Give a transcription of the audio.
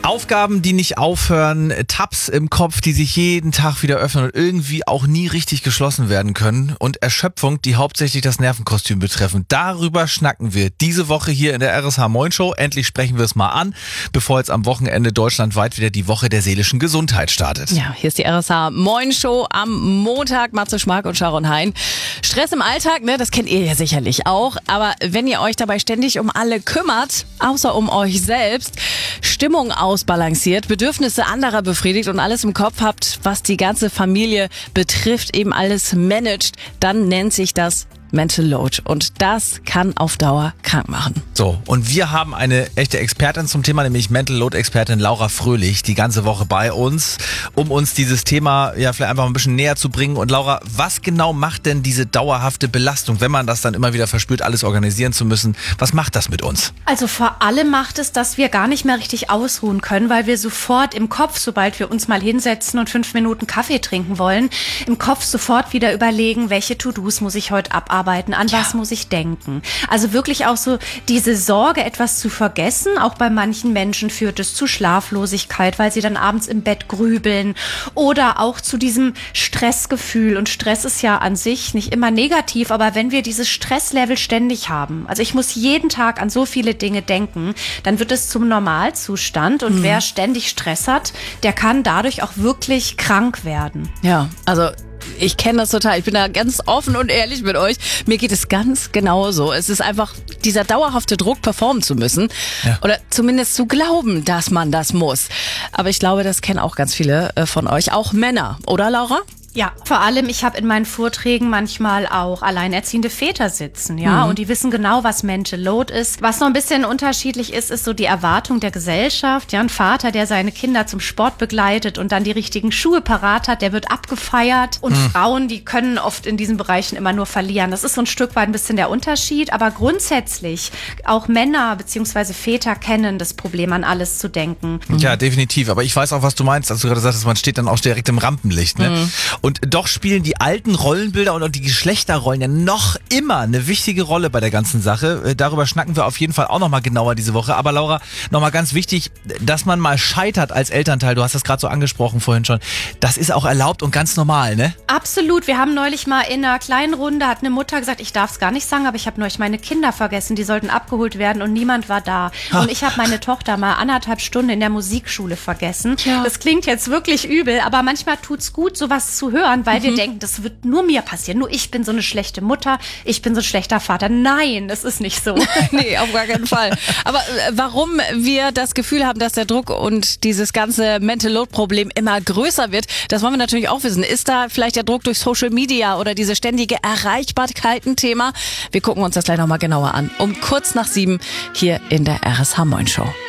Aufgaben, die nicht aufhören, Tabs im Kopf, die sich jeden Tag wieder öffnen und irgendwie auch nie richtig geschlossen werden können und Erschöpfung, die hauptsächlich das Nervenkostüm betreffen. Darüber schnacken wir diese Woche hier in der RSH Moin Show. Endlich sprechen wir es mal an, bevor jetzt am Wochenende deutschlandweit wieder die Woche der seelischen Gesundheit startet. Ja, hier ist die RSH Moin Show am Montag. Matze Schmark und Sharon Hein. Stress im Alltag, ne, das kennt ihr ja sicherlich auch. Aber wenn ihr euch dabei ständig um alle kümmert, außer um euch selbst, Stimmung ausbalanciert, Bedürfnisse anderer befriedigt und alles im Kopf habt, was die ganze Familie betrifft, eben alles managt, dann nennt sich das Mental Load. Und das kann auf Dauer krank machen. So, und wir haben eine echte Expertin zum Thema, nämlich Mental Load Expertin Laura Fröhlich, die ganze Woche bei uns, um uns dieses Thema ja vielleicht einfach ein bisschen näher zu bringen. Und Laura, was genau macht denn diese dauerhafte Belastung, wenn man das dann immer wieder verspürt, alles organisieren zu müssen? Was macht das mit uns? Also vor allem macht es, dass wir gar nicht mehr richtig ausruhen können, weil wir sofort im Kopf, sobald wir uns mal hinsetzen und 5 Minuten Kaffee trinken wollen, im Kopf sofort wieder überlegen, welche To-Dos muss ich heute abarbeiten, an was muss ich denken. Also wirklich auch so diese Sorge, etwas zu vergessen. Auch bei manchen Menschen führt es zu Schlaflosigkeit, weil sie dann abends im Bett grübeln oder auch zu diesem Stressgefühl. Und Stress ist ja an sich nicht immer negativ, aber wenn wir dieses Stresslevel ständig haben, also ich muss jeden Tag an so viele Dinge denken, dann wird es zum Normalzustand. Und wer ständig Stress hat, der kann dadurch auch wirklich krank werden. Ja, also ich kenne das total. Ich bin da ganz offen und ehrlich mit euch. Mir geht es ganz genauso. Es ist einfach dieser dauerhafte Druck, performen zu müssen. Ja. Oder zumindest zu glauben, dass man das muss. Aber ich glaube, das kennen auch ganz viele von euch. Auch Männer. Oder, Laura? Ja, vor allem, ich habe in meinen Vorträgen manchmal auch alleinerziehende Väter sitzen, ja, und die wissen genau, was Mental Load ist. Was noch ein bisschen unterschiedlich ist, ist so die Erwartung der Gesellschaft. Ja, ein Vater, der seine Kinder zum Sport begleitet und dann die richtigen Schuhe parat hat, der wird abgefeiert. Und Frauen, die können oft in diesen Bereichen immer nur verlieren. Das ist so ein Stück weit ein bisschen der Unterschied. Aber grundsätzlich, auch Männer bzw. Väter kennen das Problem, an alles zu denken. Ja, definitiv. Aber ich weiß auch, was du meinst, als du gerade sagst, man steht dann auch direkt im Rampenlicht, ne? Und doch spielen die alten Rollenbilder und auch die Geschlechterrollen ja noch immer eine wichtige Rolle bei der ganzen Sache. Darüber schnacken wir auf jeden Fall auch nochmal genauer diese Woche. Aber Laura, nochmal ganz wichtig, dass man mal scheitert als Elternteil, du hast das gerade so angesprochen vorhin schon, das ist auch erlaubt und ganz normal, ne? Absolut. Wir haben neulich mal in einer kleinen Runde, hat eine Mutter gesagt, ich darf es gar nicht sagen, aber ich habe neulich meine Kinder vergessen, die sollten abgeholt werden und niemand war da. Und ich habe meine Tochter mal 1,5 Stunden in der Musikschule vergessen. Ja. Das klingt jetzt wirklich übel, aber manchmal tut's gut, sowas zu hören, weil wir denken, das wird nur mir passieren. Nur ich bin so eine schlechte Mutter, ich bin so ein schlechter Vater. Nein, das ist nicht so. Nee, auf gar keinen Fall. Aber warum wir das Gefühl haben, dass der Druck und dieses ganze Mental Load Problem immer größer wird, das wollen wir natürlich auch wissen. Ist da vielleicht der Druck durch Social Media oder diese ständige Erreichbarkeit ein Thema? Wir gucken uns das gleich nochmal genauer an. Um kurz nach 7 hier in der RSH Moin Show.